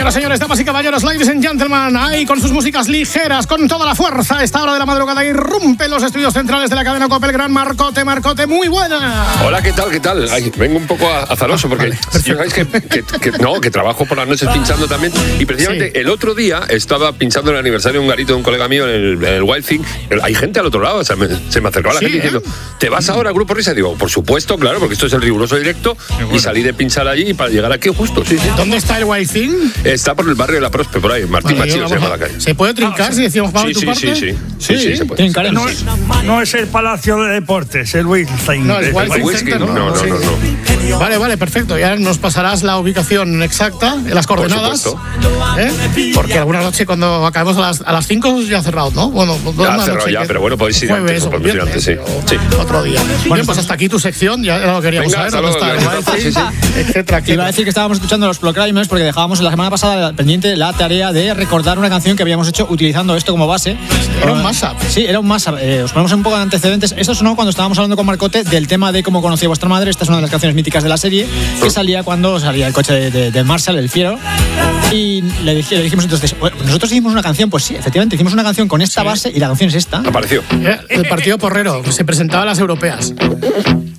Señoras, señores, damas y caballeros, ladies and gentlemen, ahí con sus músicas ligeras, con toda la fuerza, a esta hora de la madrugada irrumpe los estudios centrales de la cadena COPE, el gran Marcote. Marcote, muy buena. Hola, ¿qué tal? ¿Qué tal? Ay, vengo un poco azaroso porque ya sabéis que trabajo por las noches pinchando también. Y precisamente el otro día estaba pinchando el aniversario de un garito de un colega mío en el Wild Thing. Hay gente al otro lado, o sea, se me acercaba la gente diciendo, ¿te vas ahora al Grupo Risa? Y digo, por supuesto, claro, porque esto es el riguroso directo. Y salí de pinchar allí para llegar aquí justo, sí. ¿Dónde está el Wild Thing? Está por el barrio de La Prospe, por ahí. Martín Machín se llama la calle. ¿Se puede trincar si decimos vamos tu parte? Sí, se puede. No es el Palacio de Deportes, el Wilson. No, el Wilson no. Vale, perfecto. Ya nos pasarás la ubicación exacta, las coordenadas. Porque alguna noche cuando acabemos a las 5 ya ha cerrado, ¿no? Bueno, ya ha cerrado ya, pero bueno, podéis ir jueves, antes. Sí. Otro día. Bien, pues hasta aquí tu sección, ya lo queríamos saber. ¿Dónde está? Etcétera. Iba a decir que estábamos escuchando los Proclaimers porque dejábamos la semana pasada pendiente la tarea de recordar una canción que habíamos hecho utilizando esto como base. Era un mashup. Sí, era un mashup. Os ponemos un poco de antecedentes. Esto sonó cuando estábamos hablando con Marcote del tema de cómo conocía vuestra madre. Esta es una de las canciones míticas de la serie que salía cuando salía el coche de Marshall, el fiero. Y le dijimos entonces, nosotros hicimos una canción, pues sí, efectivamente hicimos una canción con esta base y la canción es esta. Apareció. El partido porrero, se presentaba a las europeas.